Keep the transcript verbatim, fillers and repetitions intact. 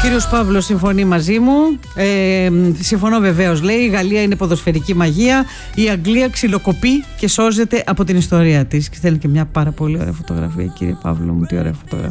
Κύριος Παύλος συμφωνεί μαζί μου. Ε, συμφωνώ βεβαίως, λέει. Η Γαλλία είναι ποδοσφαιρική μαγεία. Η Αγγλία ξυλοκοπεί και σώζεται από την ιστορία της. Και θέλει και μια πάρα πολύ ωραία φωτογραφία, κύριε Παύλο μου. Τι ωραία φωτογραφία.